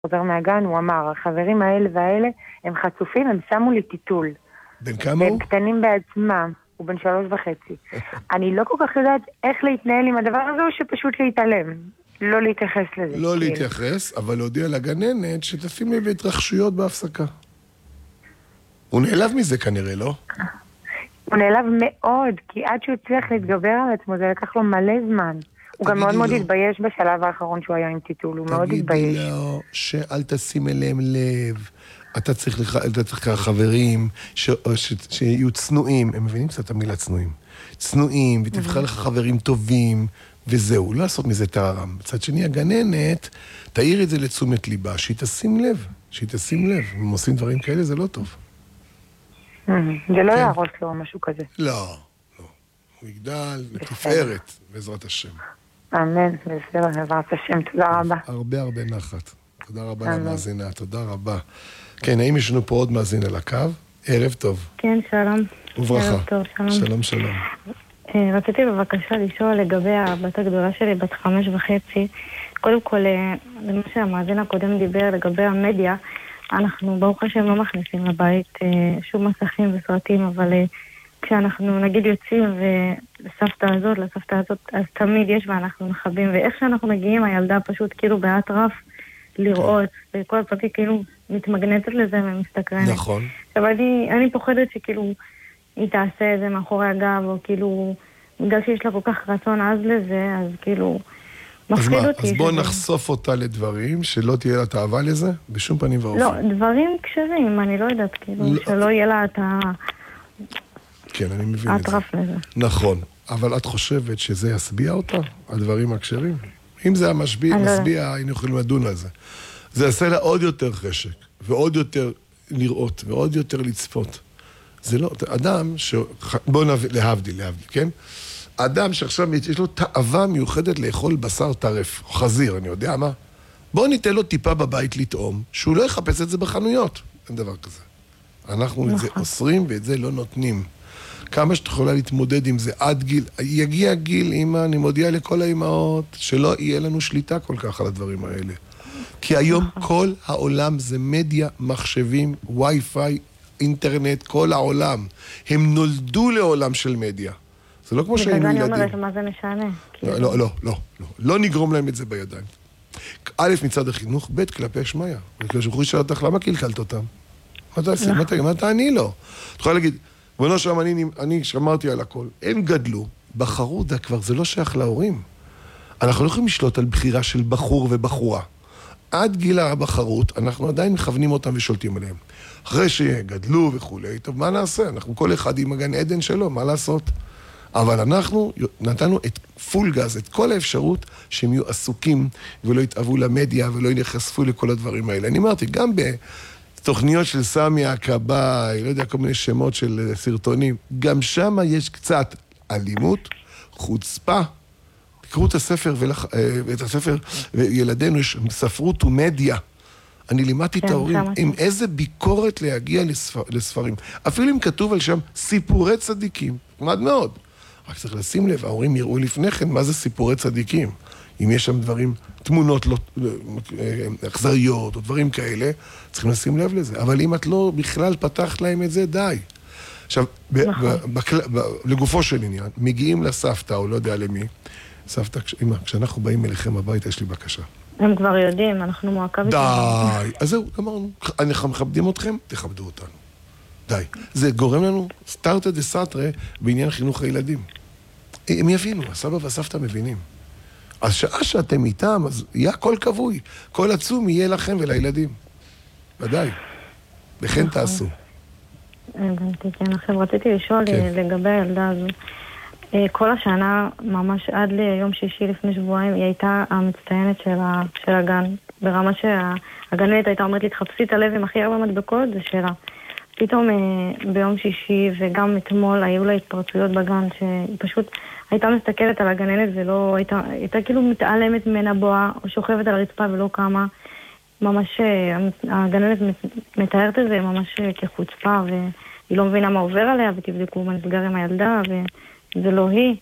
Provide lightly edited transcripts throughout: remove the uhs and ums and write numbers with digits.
חוזר מהגן, הוא אמר, החברים האלה והאלה הם חצופים, הם שמו לי טיטול. בן כמה הוא? הם קטנים בעצמם, הוא בן 3.5. אני לא כל כך יודעת איך להתנהל עם הדבר הזה, או שפשוט להתעלם. לא להתייחס לזה. לא להתייחס, אבל להודיע לגננת שתשים לב להתרחשויות בהפסקה. הוא נעלב מזה כנראה, לא? הוא נעלב מאוד, כי עד שהוא הצליח להתגבר על עצמו, זה לקח לו מלא זמן. הוא גם מאוד מאוד התבייש בשלב האחרון שהוא היה עם טיטול, הוא מאוד התבייש. תגידי לו שאל תשים אליהם לב. אתה צריך חברים שיהיו צנועים, הם מבינים קצת המילה צנועים. צנועים, ותבחר לך חברים טובים, וזהו, לא לעשות מזה טעם. בצד שני, הגננת, תעיר את זה לתשומת ליבה, שהיא תשים לב, אם עושים דברים כאלה, זה לא טוב. זה לא יערוס לו או משהו כזה. לא. הוא יגדל לתפארת, בעזרת השם. אמן, בסדר, בעזרת השם, תודה רבה. הרבה נחת. תודה רבה למאזינה, תודה רבה. כן, האם יש לנו פה עוד מאזין על הקו? ערב טוב. כן, שלום. וברכה. ערב טוב, שלום. שלום. רציתי בבקשה לשאול לגבי הבת הגדולה שלי, בת 5.5. קודם כל, למה שהמאזין הקודם דיבר לגבי המדיה, אנחנו ברוך השם לא מכניסים לבית שום מסכים וסרטים, אבל כשאנחנו נגיד יוצאים לסבתא הזאת, אז תמיד יש ואנחנו מחבים, ואיך שאנחנו מגיעים, הילדה פשוט כאילו באטרף לראות, וכל הפרטי כאילו מתמגנטת לזה ומסתקרנת. נכון. עכשיו אני פוחדת שכאילו היא תעשה את זה מאחורי הגב, או כאילו, בגלל שיש לה כל כך רצון אז לזה, אז כאילו מפחיד אותי. אז בוא נחשוף אותה לדברים, שלא תהיה לה תאווה לזה, בשום פנים ואופן. לא, דברים כשרים, אני לא יודעת, כאילו, שלא יהיה לה את כן, אני מבין את זה. האטרף לזה. נכון, אבל את חושבת שזה ישביע אותה? הדברים הכשרים? אם זה המשביע, היינו יכולים לדון על זה. זה יעשה לה עוד יותר חשק, ועוד יותר לראות, ועוד יותר לצפות. זה לא, אדם בוא להבדיל, כן? אדם שעכשיו יש לו תאווה מיוחדת לאכול בשר טרף, או חזיר, אני יודע מה. בוא ניתן לו טיפה בבית לטעום, שהוא לא יחפש את זה בחנויות. אין דבר כזה. אנחנו את זה אוסרים ואת זה לא נותנים. כמה שאת יכולה להתמודד עם זה עד גיל, יגיע גיל, אמא, אני מודיע לכל האמהות, שלא יהיה לנו שליטה כל כך על הדברים האלה. כי היום כל העולם זה מדיה, מחשבים, וי-פיי, אינטרנט, כל העולם. הם נולדו לעולם של מדיה. זה לא כמו שהיינו ילדים. בגלל אני אומרת, מה זה משנה? לא נגרום להם את זה בידיים. א', מצד החינוך, ב', כלפי שמיה. וכשהוא ישאל אותך, למה קלקלת אותם? מה תעשי? מה תעני לו? את יכולה להגיד, בנו שם אני שמרתי על הכל. הם גדלו, בחרו, זה לא שייך להורים. אנחנו לא יכולים לשלוט על בחירה של בחור ובחורה. עד גיל הבחרות, אנחנו עדיין מכוונים אותם ושולטים עליהם. אחרי שגדלו וכולי, טוב, מה נעשה? אנחנו כל אחד עם הגן עדן שלו, מה לעשות? אבל אנחנו נתנו את פול גז, את כל האפשרות שהם יהיו עסוקים ולא יתאהבו למדיה ולא יחשפו לכל הדברים האלה. אני אמרתי, גם בתוכניות של סמי הכבאי, לא יודע, כל מיני שמות של סרטונים, גם שם יש קצת אלימות, חוצפה. תקראו את הספר, ואת הספר, וילדינו יש ספרות ומדיה. אני לימדתי את ההורים עם איזה ביקורת להגיע לספרים. אפילו אם כתוב על שם סיפורי צדיקים, עמד מאוד. רק צריך לשים לב, ההורים יראו לפני כן מה זה סיפורי צדיקים. אם יש שם דברים, תמונות אכזריות או דברים כאלה, צריכים לשים לב לזה. אבל אם את לא בכלל פתחת להם את זה, די. עכשיו, לגופו של עניין, מגיעים לסבתא, או לא יודע למי, סבתא, אמא, כשאנחנו באים אליכם הביתה, יש לי בקשה. הם כבר יודעים, אנחנו מועקבים. די, אז זהו, אמרנו, אנחנו מכבדים אתכם, תכבדו אותנו. די. זה גורם לנו סטארטה דה סאטרה בעניין חינוך הילדים. הם יבינו, הסבא והסבתא מבינים. אז שעה שאתם איתם, אז יהיה הכל כבוי. כל עצום יהיה לכם ולילדים. ודאי. וכן תעשו. הבנתי, כן. עכשיו רציתי לשאול לגבי הילדה הזו. כל השנה, ממש עד ליום שישי לפני שבועיים, היא הייתה המצטיינת של הגן. ברמה שהגננת הייתה אומרת לי, תחפשי את הלב עם הכי הרבה מדבקות, זה שלה. פתאום ביום שישי וגם אתמול היו לה התפרצויות בגן, שהיא פשוט הייתה מסתכלת על הגננת ולא, הייתה כאילו מתעלמת ממנה בואה, או שוכבת על הרצפה ולא קמה. ממש, הגננת מתארת את זה ממש כחוצפה, והיא לא מבינה מה עובר עליה, ותבדקו מה נסגר עם הילדה, וזה לא היא.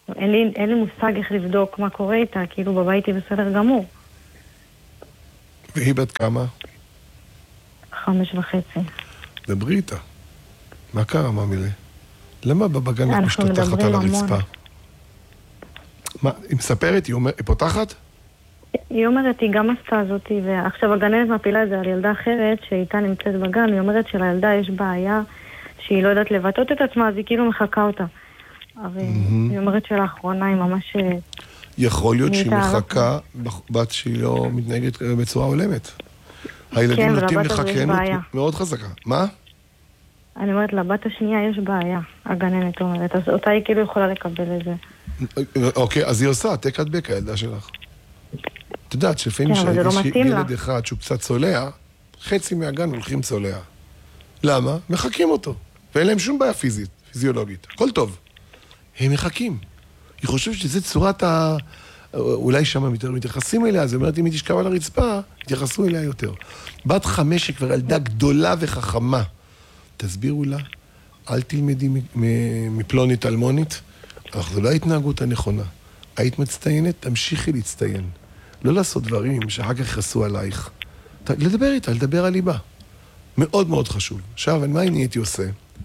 אין לי מושג איך לבדוק מה קורה איתה, כאילו בבית היא בסדר גמור. והיא בת כמה? 5.5. דברי איתה. מה קרה, מה מילה? למה בבגן את משתטחת על הרצפה? מה, היא מספרת? היא פותחת? היא אומרת, היא גם עשתה זאת, ועכשיו הגננת מפילה את זה על ילדה אחרת שאיתה נמצאת בגן, היא אומרת שלילדה יש בעיה שהיא לא יודעת לבטאות את עצמה, אז היא כאילו מחכה אותה. אבל היא אומרת שלאחרונה היא ממש... יכול להיות שהיא מחכה בת שהיא לא מתנהגת בצורה הולמת. הילדים נוטים לחכנות מאוד חזקה. מה? אני אומרת, לבת השנייה יש בעיה, הגננת אומרת, אז אותה היא כאילו יכולה לקבל את זה. אוקיי, אז היא עושה, תק הדבק, הילדה שלך. את יודעת, שלפעמים שיש ילד אחד שהוא קצת צולע, חצי מהגן הולכים צולע. למה? מחכים אותו. ואין להם שום בעיה פיזית, פיזיולוגית. הכל טוב. הם מחכים. היא חושבת שזה צורת אולי שם יותר מתייחסים אליה, אז אומרת, אם היא תשכב על הרצפה, תייחסו אליה יותר. בת 5 היא כבר ילדה גדולה וחכמה. תסבירו לה, אל תלמדי מפלונית אלמונית, אך זו לא ההתנהגות הנכונה. היית מצטיינת, תמשיכי להצטיין. לא לעשות דברים שאחר כך יחסו עלייך. לדבר איתה, לדבר על ליבה. מאוד מאוד חשוב. עכשיו, מה אני הייתי עושה?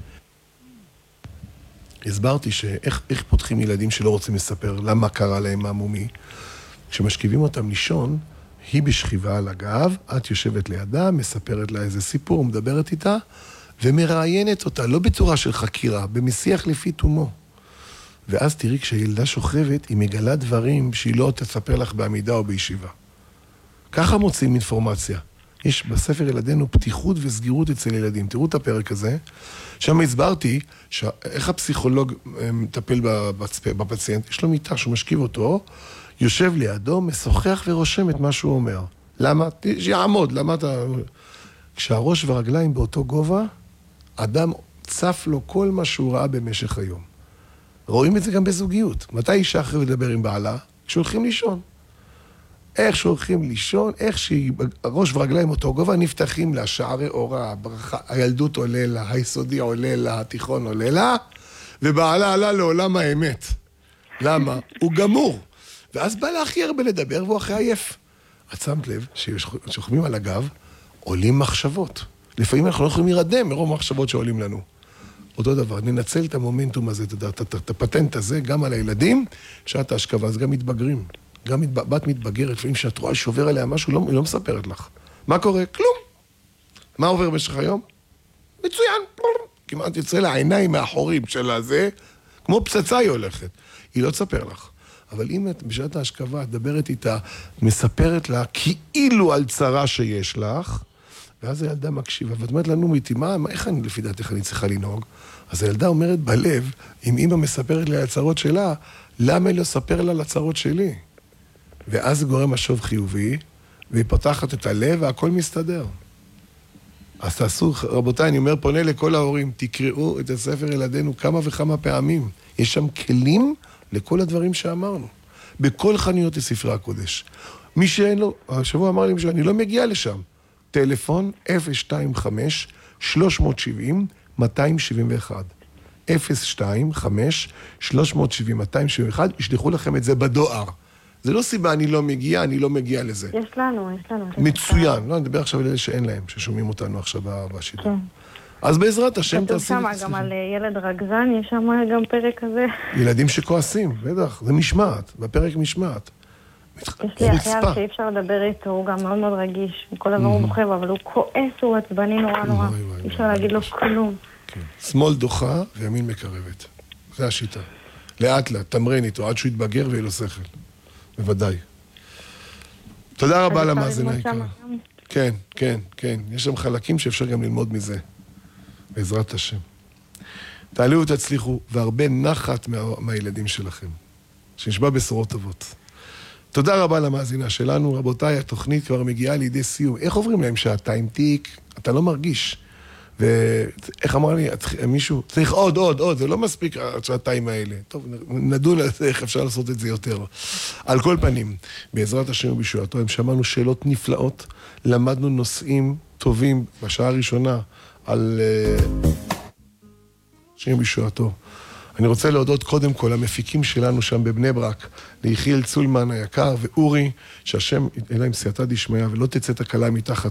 הסברתי שאיך פותחים ילדים שלא רוצים לספר למה קרה להם מה מומי. כשמשכיבים אותם לישון, היא בשכיבה על הגב, את יושבת לידה, מספרת לה איזה סיפור, מדברת איתה, ומראיינת אותה, לא בצורה של חקירה, במשיח לפי תומו. ואז תראי, כשהילדה שוכבת, היא מגלה דברים שהיא לא תספר לך בעמידה או בישיבה. ככה מוצאים אינפורמציה. יש בספר ילדינו פתיחות וסגירות אצל ילדים. תראו את הפרק הזה. שם הסברתי איך הפסיכולוג מטפל בפציינט. יש לו מיטה שהוא משכיב אותו, יושב לידו, משוחח ורושם את מה שהוא אומר. למה? שיעמוד, למה אתה... כשהראש והרגליים באותו גובה, אדם צף לו כל מה שהוא ראה במשך היום. רואים את זה גם בזוגיות. מתי אישה אחרי לדבר עם בעלה? כשהולכים לישון. איך שהולכים לישון, איך שהראש ורגליים אותו גובה, נפתחים לה שערי אורה, הברכה, הילדות עולה לה, היסודי עולה לה, התיכון עולה לה, ובעלה עלה לעולם האמת. למה? הוא גמור. ואז בא לה הכי הרבה לדבר, והוא הכי עייף. את שמת לב ששוכבים על הגב, עולים מחשבות. לפעמים אנחנו לא יכולים להירדם מרוב מחשבות שעולים לנו. אותו דבר, ננצל את המומנטום הזה, את הפטנט הזה, גם על הילדים, שעת ההשכבה, אז גם מתבגרים. גם בת מתבגרת, לפעמים שאת רואה שובר עליה משהו, היא לא מספרת לך. מה קורה? כלום. מה עובר במשך היום? מצוין. כמעט יוצא לה העיניים מאחורים של הזה, כמו פצצה היא הולכת. היא לא תספר לך. אבל אם את בשעת ההשכבה, את דברת איתה, מספרת לה כאילו על צרה שיש לך, ואז הילדה מקשיבה, ואת אומרת לנו, איך אני לפי דעתך אני צריכה לנהוג? אז הילדה אומרת בלב, אם אמא מספרת לי על הצרות שלה, למה היא לא ספר לה על הצרות שלי? ואז זה גורם משוב חיובי, והיא פותחת את הלב והכל מסתדר. אז תעשו, רבותיי, אני אומר, פונה לכל ההורים, תקראו את הספר ילדינו כמה וכמה פעמים. יש שם כלים לכל הדברים שאמרנו. בכל חנויות לספרי הקודש. מי שאין לו, השבוע אמר לי שאני לא מגיע לשם. טלפון 025-370-271. 025-370-271, ישלחו לכם את זה בדואר. זה לא סיבה, אני לא מגיע לזה. יש לנו. מצוין. לא, אני מדבר עכשיו על אלה שאין להם, ששומעים אותנו עכשיו בשידור. כן. אז בעזרת השם תעשי... כתוב שם גם על ילד רגזן, יש שם גם פרק כזה. ילדים שכועסים, בטח, זה משמעת, בפרק משמעת. יש לי אחייל שאי אפשר לדבר איתו, הוא גם מאוד מאוד רגיש, כל דבר הוא בוחב, אבל הוא כועס, הוא עצבני נורא. אי אפשר להגיד לו כלום. שמאל דוחה וימין מקרבת. זה השיטה. לאט לאט, תמרן איתו, עד שהוא יתבגר ויהיה לו שכל. בוודאי. תודה רבה למאזינה העיקר. כן. יש שם חלקים שאפשר גם ללמוד מזה. בעזרת השם. תעלו ותצליחו, והרבה נחת מהילדים שלכם. שנשמע בשורות טובות. תודה רבה למאזינה שלנו. רבותיי, התוכנית כבר מגיעה לידי סיום. איך עוברים להם שעתיים תיק? אתה לא מרגיש. ואיך אמר לי, מישהו, צריך עוד, זה לא מספיק השעתיים האלה. טוב, נדון על זה, איך אפשר לעשות את זה יותר. על כל פנים, בעזרת השם ובישועתו, הם שמענו שאלות נפלאות, למדנו נושאים טובים בשעה הראשונה על השם ובישועתו, אני רוצה להודות קודם כל למפיקים שלנו שם בבני ברק, ליחיאל צולמן היקר ואורי, שהשם אלא עם סייעתא דשמיא ולא תצא תקלה מתחת